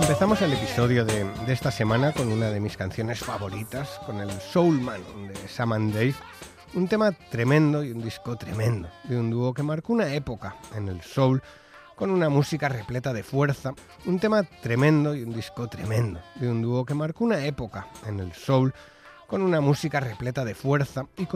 Empezamos el episodio de esta semana con una de mis canciones favoritas, con el Soul Man de Sam and Dave, un tema tremendo y un disco tremendo, de un dúo que marcó una época en el soul, con una música repleta de fuerza, un tema tremendo y un disco tremendo, de un dúo que marcó una época en el soul, con una música repleta de fuerza y con